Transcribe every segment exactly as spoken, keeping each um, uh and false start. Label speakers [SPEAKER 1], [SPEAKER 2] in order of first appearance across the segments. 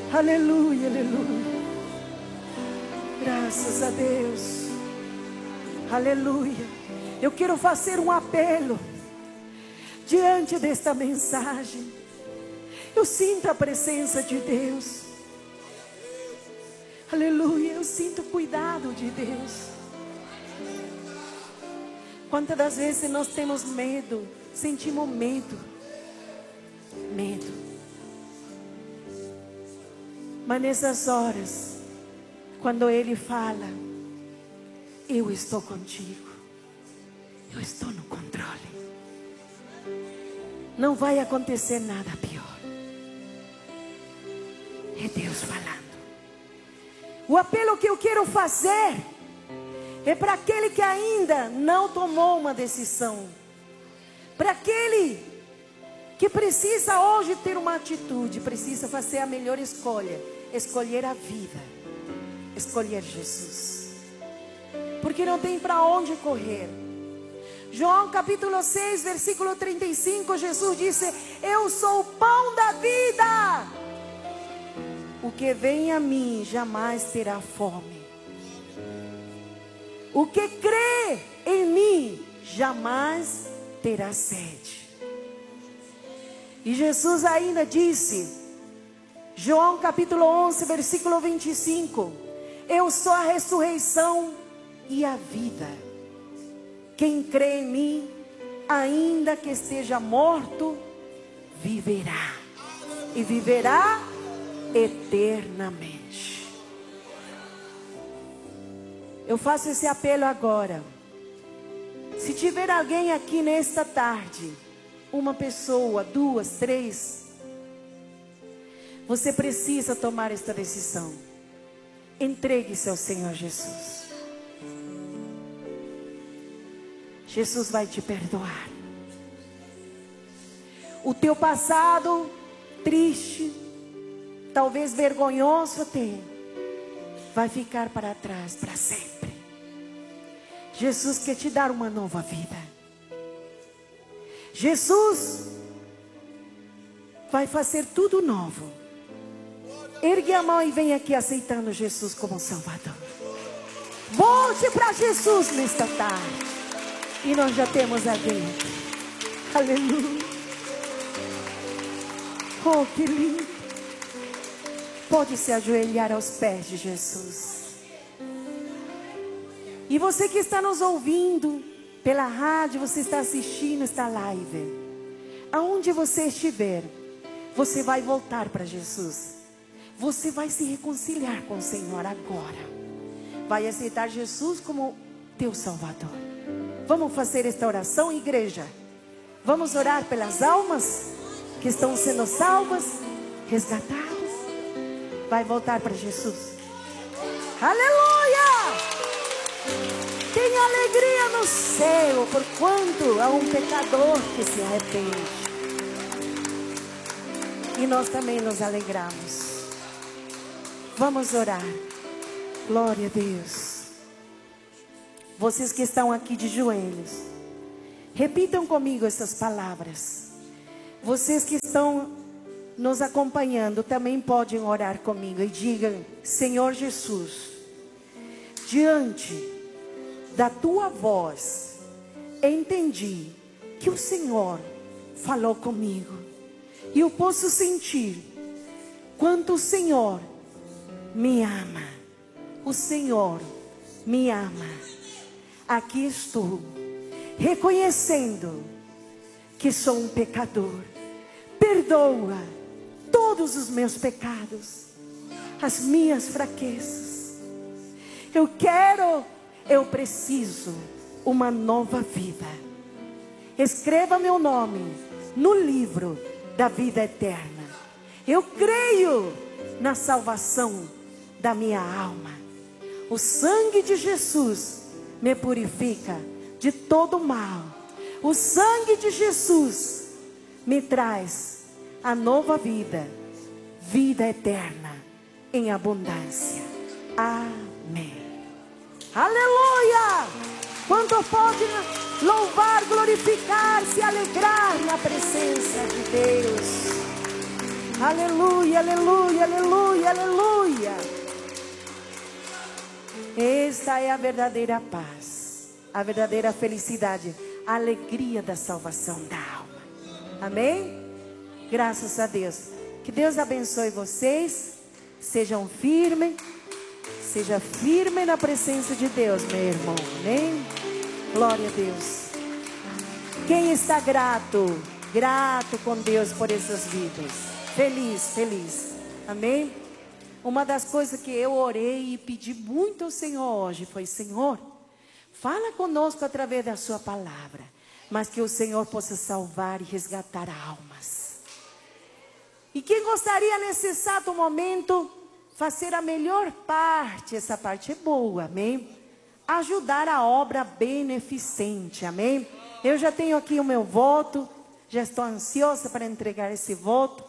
[SPEAKER 1] Aleluia, aleluia. Graças a Deus. Aleluia. Eu quero fazer um apelo diante desta mensagem. Eu sinto a presença de Deus. Aleluia. Eu sinto o cuidado de Deus. Quantas das vezes nós temos medo, sentimos medo, medo. Mas nessas horas, quando Ele fala, eu estou contigo, eu estou no controle, não vai acontecer nada pior. É Deus falando. O apelo que eu quero fazer é para aquele que ainda não tomou uma decisão, para aquele que precisa hoje ter uma atitude, precisa fazer a melhor escolha, escolher a vida, escolher Jesus, porque não tem para onde correr. João capítulo seis, versículo trinta e cinco, Jesus disse: eu sou o pão da vida, o que vem a mim jamais terá fome, o que crê em mim jamais terá sede. E Jesus ainda disse, João capítulo onze, versículo vinte e cinco: eu sou a ressurreição e a vida. Quem crê em mim, ainda que esteja morto, viverá. E viverá eternamente. Eu faço esse apelo agora. Se tiver alguém aqui nesta tarde, uma pessoa, duas, três, você precisa tomar esta decisão. Entregue-se ao Senhor Jesus. Jesus vai te perdoar. O teu passado triste, talvez vergonhoso até, vai ficar para trás para sempre. Jesus quer te dar uma nova vida. Jesus vai fazer tudo novo. Ergue a mão e vem aqui aceitando Jesus como Salvador. Volte para Jesus nesta tarde. E nós já temos alguém. Aleluia. Oh, que lindo. Pode se ajoelhar aos pés de Jesus. E você que está nos ouvindo pela rádio, você está assistindo esta live, aonde você estiver, você vai voltar para Jesus. Você vai se reconciliar com o Senhor agora. Vai aceitar Jesus como teu Salvador. Vamos fazer esta oração, igreja. Vamos orar pelas almas que estão sendo salvas, resgatadas. Vai voltar para Jesus. Aleluia! Tem alegria no céu, por quanto há um pecador que se arrepende. E nós também nos alegramos. Vamos orar. Glória a Deus. Vocês que estão aqui de joelhos, repitam comigo essas palavras. Vocês que estão nos acompanhando também podem orar comigo e digam: Senhor Jesus, diante da tua voz, entendi que o Senhor falou comigo. E eu posso sentir quanto o Senhor me ama. O Senhor me ama. Aqui estou, reconhecendo que sou um pecador. Perdoa todos os meus pecados, as minhas fraquezas. Eu quero, eu preciso uma nova vida. Escreva meu nome no livro da vida eterna. Eu creio na salvação da minha alma. O sangue de Jesus me purifica de todo mal. O sangue de Jesus me traz a nova vida, vida eterna em abundância. Amém. Aleluia! Quanto pode louvar, glorificar, se alegrar na presença de Deus. Aleluia, aleluia, aleluia. esta é a verdadeira paz, a verdadeira felicidade, a alegria da salvação da alma. Amém? Graças a Deus. Que Deus abençoe vocês. Sejam firmes. Seja firme na presença de Deus, meu irmão. Amém? Glória a Deus. Quem está grato? Grato com Deus por essas vidas. Feliz, feliz. Amém? Uma das coisas que eu orei e pedi muito ao Senhor hoje foi: Senhor, fala conosco através da sua palavra, mas que o Senhor possa salvar e resgatar almas. E quem gostaria nesse exato momento fazer a melhor parte? Essa parte é boa, amém? Ajudar a obra beneficente, amém? Eu já tenho aqui o meu voto, já estou ansiosa para entregar esse voto.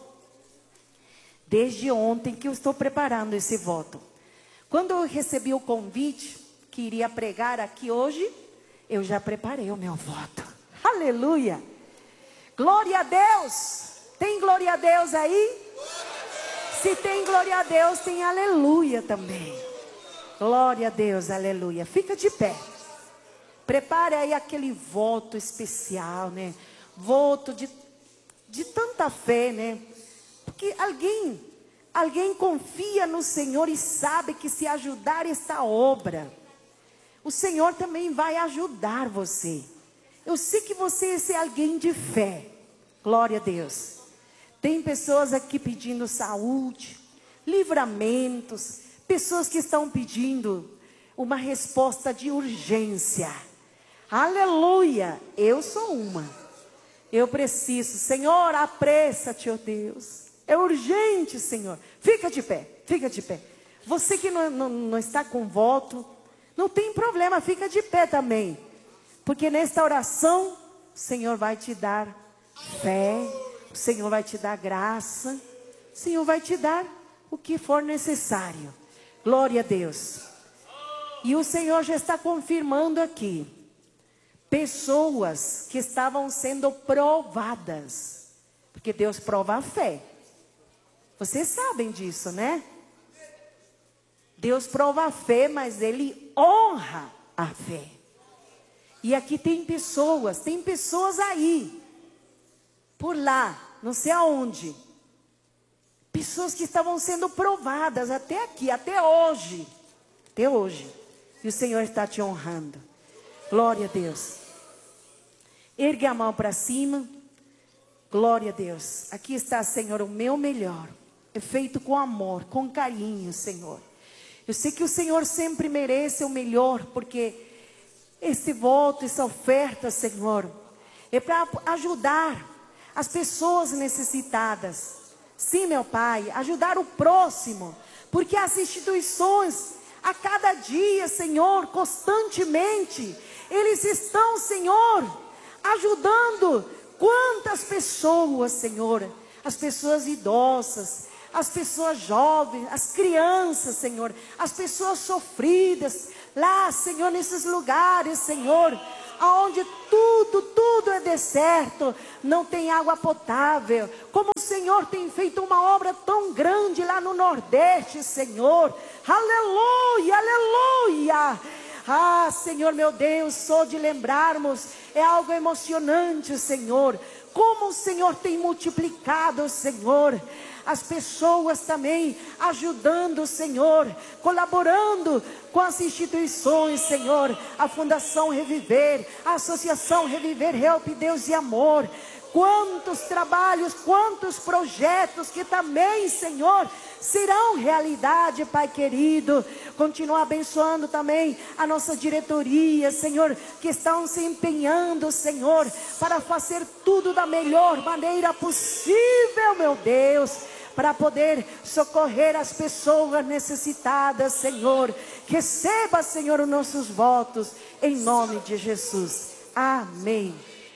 [SPEAKER 1] Desde ontem que eu estou preparando esse voto. Quando eu recebi o convite que iria pregar aqui hoje, eu já preparei o meu voto. Aleluia! Glória a Deus! Tem glória a Deus aí? Se tem glória a Deus, tem aleluia também. Glória a Deus, aleluia. Fica de pé. Prepare aí aquele voto especial, né? Voto de, de tanta fé, né? Porque alguém, alguém confia no Senhor e sabe que se ajudar esta obra, o Senhor também vai ajudar você. Eu sei que você é alguém de fé. Glória a Deus. Tem pessoas aqui pedindo saúde, livramentos, pessoas que estão pedindo uma resposta de urgência. Aleluia! Eu sou uma. Eu preciso. Senhor, apressa-te, ó Deus. É urgente, Senhor. Fica de pé, fica de pé. Você que não, não, não está com voto, não tem problema, fica de pé também. Porque nesta oração, o Senhor vai te dar fé, o Senhor vai te dar graça, o Senhor vai te dar o que for necessário. Glória a Deus. E o Senhor já está confirmando aqui. Pessoas que estavam sendo provadas. Porque Deus prova a fé. Vocês sabem disso, né? Deus prova a fé, mas Ele honra a fé. E aqui tem pessoas, tem pessoas aí, por lá, não sei aonde. Pessoas que estavam sendo provadas até aqui, até hoje. Até hoje. E o Senhor está te honrando. Glória a Deus. Ergue a mão para cima. Glória a Deus. Aqui está, Senhor, o meu melhor. É feito com amor, com carinho, Senhor. Eu sei que o Senhor sempre merece o melhor, porque esse voto, essa oferta, Senhor, é para ajudar as pessoas necessitadas. Sim, meu Pai, ajudar o próximo, porque as instituições, a cada dia, Senhor, constantemente, eles estão, Senhor, ajudando quantas pessoas, Senhor, as pessoas idosas, as pessoas jovens, as crianças, Senhor, as pessoas sofridas, lá, Senhor, nesses lugares, Senhor, aonde tudo, tudo é deserto, não tem água potável, como o Senhor tem feito uma obra tão grande lá no Nordeste, Senhor, aleluia, aleluia. Ah, Senhor meu Deus, só de lembrarmos, é algo emocionante, Senhor, como o Senhor tem multiplicado, Senhor, as pessoas também ajudando, Senhor, colaborando com as instituições, Senhor, a Fundação Reviver, a Associação Reviver, Help Deus e Amor, quantos trabalhos, quantos projetos que também, Senhor, serão realidade, Pai querido. Continua abençoando também a nossa diretoria, Senhor, que estão se empenhando, Senhor, para fazer tudo da melhor maneira possível, meu Deus, para poder socorrer as pessoas necessitadas, Senhor. Receba, Senhor, os nossos votos, em nome de Jesus. Amém.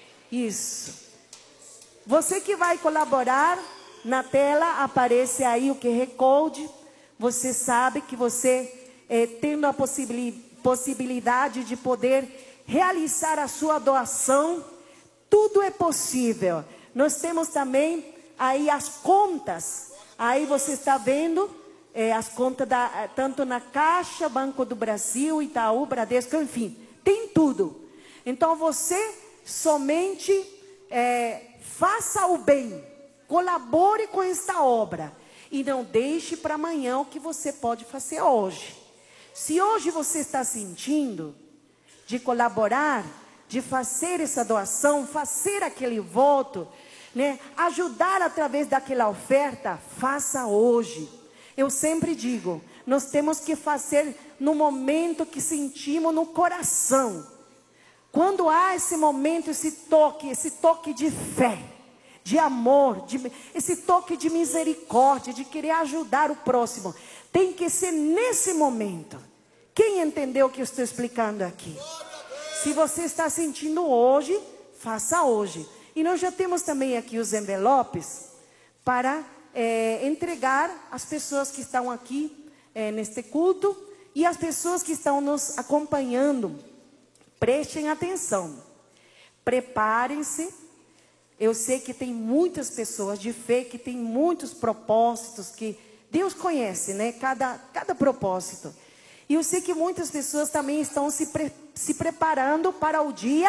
[SPEAKER 1] Isso. Você que vai colaborar, na tela aparece aí o Q R Code. Você sabe que você, eh, tendo a possibilidade de poder realizar a sua doação, tudo é possível. Nós temos também aí as contas. Aí você está vendo é, as contas da, tanto na Caixa, Banco do Brasil, Itaú, Bradesco, enfim, tem tudo. Então você somente é, faça o bem, colabore com esta obra e não deixe para amanhã o que você pode fazer hoje. Se hoje você está sentindo de colaborar, de fazer essa doação, fazer aquele voto, né, ajudar através daquela oferta, faça hoje. Eu sempre digo, nós temos que fazer no momento que sentimos no coração. Quando há esse momento, esse toque, esse toque de fé, de amor, de, esse toque de misericórdia, de querer ajudar o próximo, tem que ser nesse momento. Quem entendeu o que eu estou explicando aqui? Se você está sentindo hoje, faça hoje. E nós já temos também aqui os envelopes para é, entregar às pessoas que estão aqui é, neste culto e às pessoas que estão nos acompanhando. Prestem atenção, preparem-se. Eu sei que tem muitas pessoas de fé que tem muitos propósitos que Deus conhece, né? Cada, cada propósito. E eu sei que muitas pessoas também estão se, pre, se preparando para o dia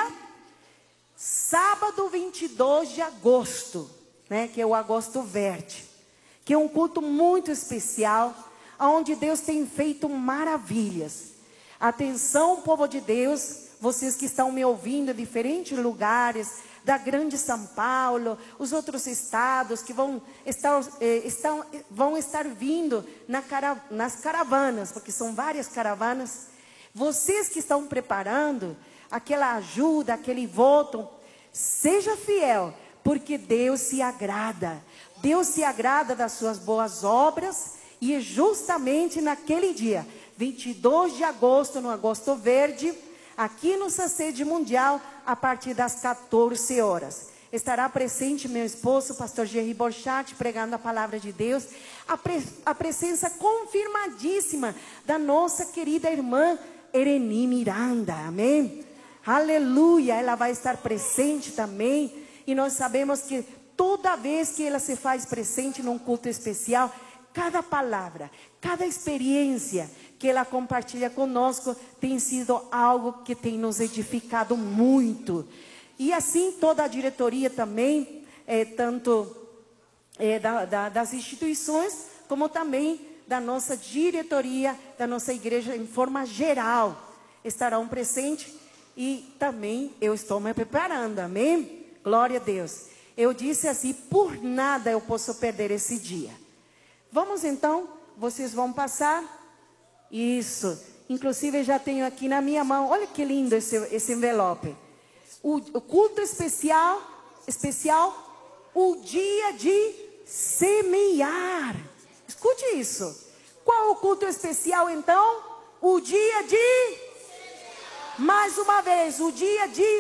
[SPEAKER 1] sábado vinte e dois de agosto, né? Que é o Agosto Verde, que é um culto muito especial, onde Deus tem feito maravilhas. Atenção, povo de Deus, vocês que estão me ouvindo em diferentes lugares, da grande São Paulo, os outros estados que vão estar, eh, estão, vão estar vindo na cara, nas caravanas, porque são várias caravanas. Vocês que estão preparando aquela ajuda, aquele voto, seja fiel, porque Deus se agrada. Deus se agrada das suas boas obras, e é justamente naquele dia, vinte e dois de agosto, no Agosto Verde, aqui no Sacede Mundial, a partir das quatorze horas. Estará presente meu esposo, pastor Jerry Borchardt, pregando a palavra de Deus. A, pre, a presença confirmadíssima da nossa querida irmã Ereni Miranda, amém? Aleluia, ela vai estar presente também. E nós sabemos que toda vez que ela se faz presente num culto especial, cada palavra, cada experiência que ela compartilha conosco tem sido algo que tem nos edificado muito. E assim toda a diretoria também, é, tanto é, da, da, das instituições, como também da nossa diretoria, da nossa igreja em forma geral, estarão presentes. E também eu estou me preparando, amém? Glória a Deus. Eu disse assim, por nada eu posso perder esse dia. Vamos então, vocês vão passar. Isso, inclusive eu já tenho aqui na minha mão, olha que lindo esse, esse envelope. O, o culto especial, especial, o dia de semear. Escute isso. Qual o culto especial então? O dia de, mais uma vez, o dia de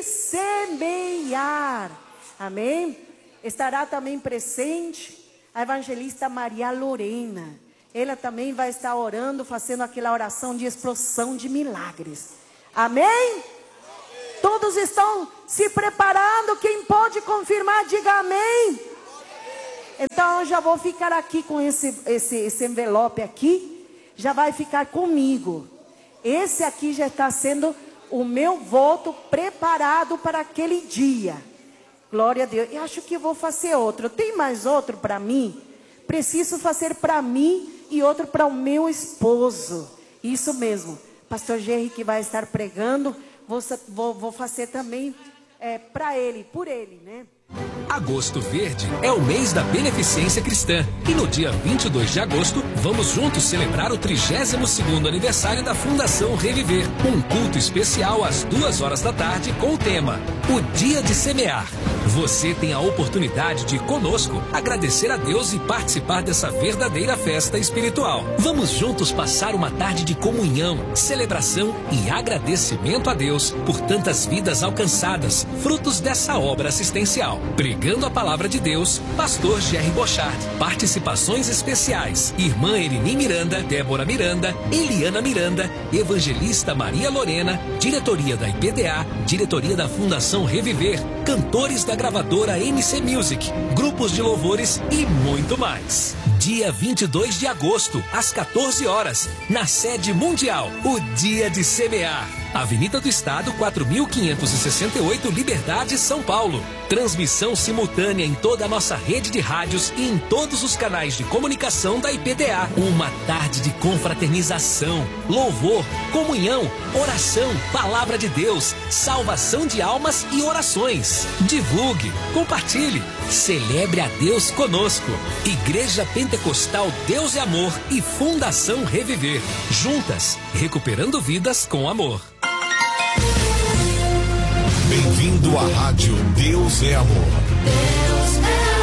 [SPEAKER 1] semear. Amém? Estará também presente a evangelista Maria Lorena. Ela também vai estar orando, fazendo aquela oração de explosão de milagres. Amém? Amém? Todos estão se preparando. Quem pode confirmar, diga amém. Amém. Então eu já vou ficar aqui com esse, esse, esse envelope aqui. Já vai ficar comigo. Esse aqui já está sendo o meu voto preparado para aquele dia. Glória a Deus. Eu acho que eu vou fazer outro. Tem mais outro para mim? Preciso fazer para mim e outro para o meu esposo. Isso mesmo. Pastor Jerry que vai estar pregando. Vou, vou, vou fazer também é, para ele, por ele, né?
[SPEAKER 2] Agosto Verde é o mês da beneficência cristã. E no dia vinte e dois de agosto, vamos juntos celebrar o trigésimo segundo aniversário da Fundação Reviver. Um culto especial às duas horas da tarde com o tema O Dia de Semear. Você tem a oportunidade de, conosco, agradecer a Deus e participar dessa verdadeira festa espiritual. Vamos juntos passar uma tarde de comunhão, celebração e agradecimento a Deus por tantas vidas alcançadas, frutos dessa obra assistencial. Pregando a palavra de Deus, pastor Jerry Borchardt. Participações especiais, irmã Ereni Miranda, Débora Miranda, Eliana Miranda, evangelista Maria Lorena, diretoria da I P D A, diretoria da Fundação Reviver, cantores da gravadora M C Music, grupos de louvores e muito mais. Dia vinte e dois de agosto, às quatorze horas, na sede mundial, o Dia de Semear. Avenida do Estado, quatro mil quinhentos e sessenta e oito, Liberdade, São Paulo. Transmissão simultânea em toda a nossa rede de rádios e em todos os canais de comunicação da I P D A. Uma tarde de confraternização, louvor, comunhão, oração, palavra de Deus, salvação de almas e orações. Divulgue, compartilhe, celebre a Deus conosco. Igreja Pentecostal Deus e Amor e Fundação Reviver. Juntas, recuperando vidas com amor.
[SPEAKER 3] Bem-vindo à Rádio Deus é Amor.
[SPEAKER 4] Deus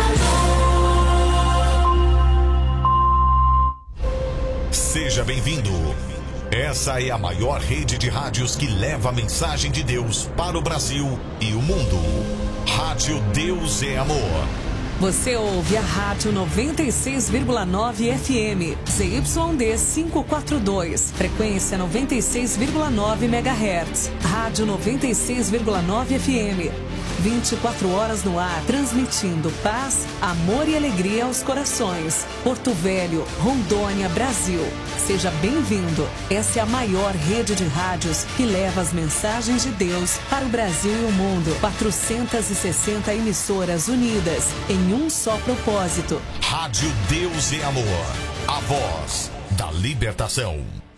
[SPEAKER 4] é amor.
[SPEAKER 3] Seja bem-vindo. Essa é a maior rede de rádios que leva a mensagem de Deus para o Brasil e o mundo. Rádio Deus é Amor.
[SPEAKER 5] Você ouve a Rádio noventa e seis vírgula nove F M, Z Y D quinhentos e quarenta e dois, frequência noventa e seis vírgula nove megahertz. Rádio noventa e seis vírgula nove F M, vinte e quatro horas no ar, transmitindo paz, amor e alegria aos corações. Porto Velho, Rondônia, Brasil. Seja bem-vindo. Essa é a maior rede de rádios que leva as mensagens de Deus para o Brasil e o mundo. quatrocentas e sessenta emissoras unidas em um só propósito.
[SPEAKER 3] Rádio Deus é Amor. A voz da libertação.